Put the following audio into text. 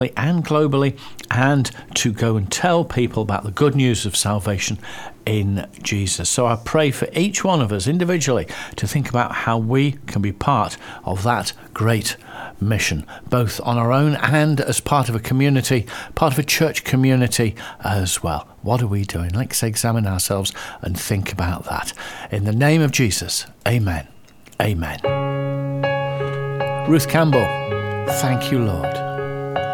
and globally, and to go and tell people about the good news of salvation in Jesus. So I pray for each one of us individually to think about how we can be part of that great mission, both on our own and as part of a community, part of a church community as well. What are we doing? Let's examine ourselves and think about that. In the name of Jesus, amen. Amen. Ruth Campbell, thank you, Lord.